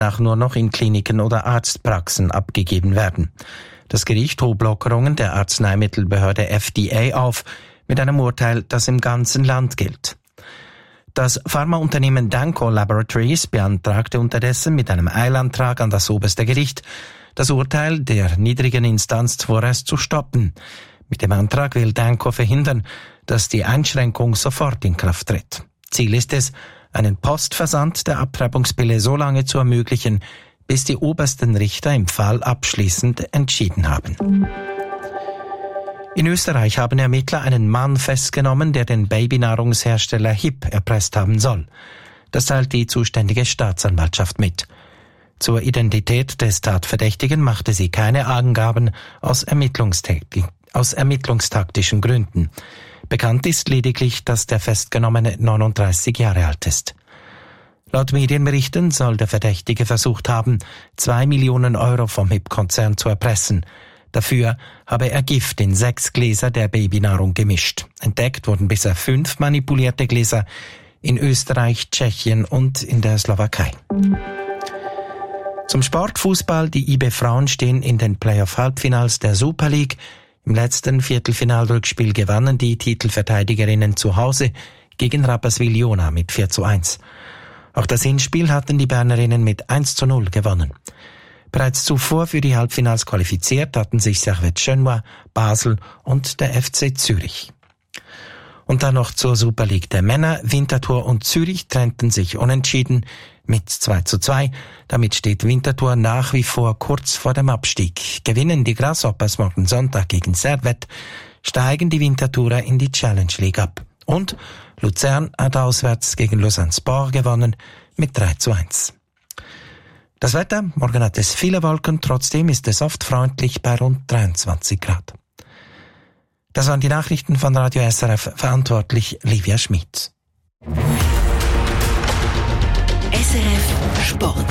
nach nur noch in Kliniken oder Arztpraxen abgegeben werden. Das Gericht hob Lockerungen der Arzneimittelbehörde FDA auf, mit einem Urteil, das im ganzen Land gilt. Das Pharmaunternehmen Danco Laboratories beantragte unterdessen mit einem Eilantrag an das oberste Gericht, das Urteil der niedrigen Instanz vorerst zu stoppen. Mit dem Antrag will Danco verhindern, dass die Einschränkung sofort in Kraft tritt. Ziel ist es, einen Postversand der Abtreibungspille so lange zu ermöglichen, bis die obersten Richter im Fall abschließend entschieden haben. In Österreich haben Ermittler einen Mann festgenommen, der den Babynahrungshersteller HiP erpresst haben soll. Das teilt die zuständige Staatsanwaltschaft mit. Zur Identität des Tatverdächtigen machte sie keine Angaben aus ermittlungstaktischen Gründen. Bekannt ist lediglich, dass der Festgenommene 39 Jahre alt ist. Laut Medienberichten soll der Verdächtige versucht haben, 2 Millionen Euro vom HiP-Konzern zu erpressen. Dafür habe er Gift in 6 Gläser der Babynahrung gemischt. Entdeckt wurden bisher 5 manipulierte Gläser in Österreich, Tschechien und in der Slowakei. Zum Sportfußball. Die IB Frauen stehen in den Playoff-Halbfinals der Super League. Im letzten Viertelfinalrückspiel gewannen die Titelverteidigerinnen zu Hause gegen Rapperswil-Jona mit 4:1. Auch das Hinspiel hatten die Bernerinnen mit 1:0 gewonnen. Bereits zuvor für die Halbfinals qualifiziert hatten sich Servette Genua, Basel und der FC Zürich. Und dann noch zur Super League der Männer. Winterthur und Zürich trennten sich unentschieden mit 2:2. Damit steht Winterthur nach wie vor kurz vor dem Abstieg. Gewinnen die Grasshoppers morgen Sonntag gegen Servette, steigen die Winterthurer in die Challenge League ab. Und Luzern hat auswärts gegen Lausanne Sport gewonnen mit 3:1. Das Wetter, morgen hat es viele Wolken, trotzdem ist es oft freundlich bei rund 23 Grad. Das waren die Nachrichten von Radio SRF, verantwortlich Livia Schmid. SRF Sport.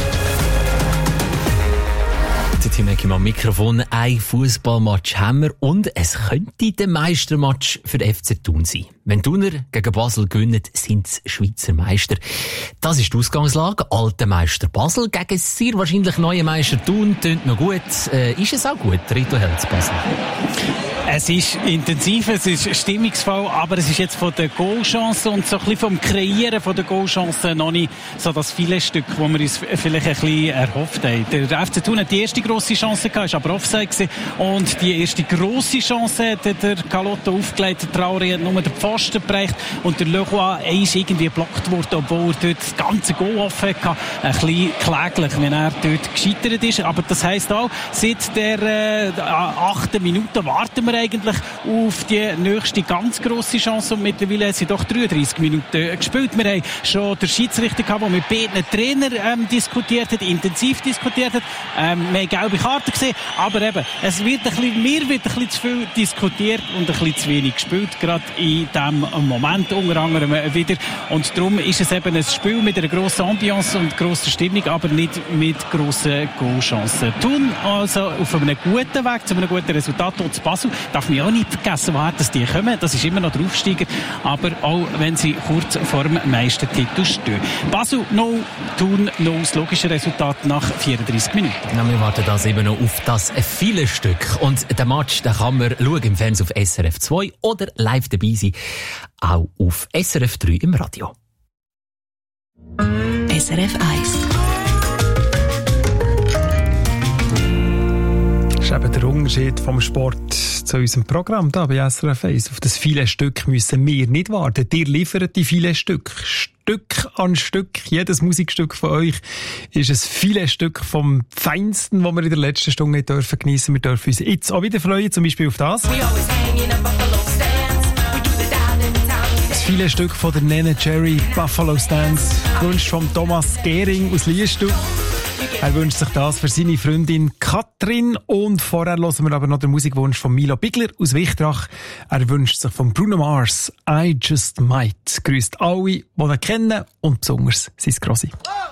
Jetzt haben wir am Mikrofon ein Fußballmatch haben wir und es könnte der Meistermatch für den FC Thun sein. Wenn Thuner gegen Basel gewinnen, sind sie Schweizer Meister. Das ist die Ausgangslage. Alter Meister Basel gegen sehr wahrscheinlich neue Meister Thun. Tönt noch gut. Ist es auch gut, Rito Helz Basel? Es ist intensiv, es ist stimmungsvoll, aber es ist jetzt von der Goalchance und so ein bisschen vom Kreieren von der Goalchance noch nicht so das viele Stück, das wir uns vielleicht ein bisschen erhofft haben. Der FC Thun hat die erste grosse Chance gehabt, ist aber Offside gewesen. Und die erste grosse Chance hat der Galotto aufgelegt, der Traoré hat nur den Pfosten bereicht und der Leroy ist irgendwie geblockt worden, obwohl er dort das ganze Goal offen hatte. Ein bisschen kläglich, wenn er dort gescheitert ist. Aber das heisst auch, seit der 8. Minute warten wir eigentlich auf die nächste ganz grosse Chance und mittlerweile haben sie doch 33 Minuten gespielt. Wir haben schon den Schiedsrichter gehabt, der mit beiden Trainern diskutiert hat, intensiv diskutiert hat. Wir haben gelbe Karten gesehen, aber eben, mir wird ein bisschen zu viel diskutiert und ein bisschen zu wenig gespielt, gerade in diesem Moment unter anderem wieder. Und darum ist es eben ein Spiel mit einer grossen Ambiance und grosser Stimmung, aber nicht mit grossen Goalchancen. Thun also auf einem guten Weg zu einem guten Resultat. Und zu Basel darf man auch nicht vergessen, woher die kommen. Das ist immer noch der Aufsteiger, aber auch wenn sie kurz vor dem Meistertitel stehen. Basel 0, Thun 0, das logische Resultat nach 34 Minuten. Ja, wir warten das eben noch auf das viele Stück. Und den Match, den kann man schauen im Fernsehen auf SRF 2 oder live dabei sein, auch auf SRF 3 im Radio. SRF 1. Das ist eben der Unterschied vom Sport zu unserem Programm hier bei SRF 1. Auf das viele Stück müssen wir nicht warten. Ihr liefert die viele Stück. Stück an Stück. Jedes Musikstück von euch ist ein viele Stück vom Feinsten, das wir in der letzten Stunde geniessen dürfen. Wir dürfen uns jetzt auch wieder freuen, zum Beispiel auf das. Das viele Stück von der Nene Cherry, Buffalo Stance. Wunsch von Thomas Gehring aus Liestal. Er wünscht sich das für seine Freundin Katrin. Und vorher hören wir aber noch den Musikwunsch von Milo Bigler aus Wichtrach. Er wünscht sich von Bruno Mars I Just Might. Grüßt alle, die ihn kennen und besonders sein Grossi.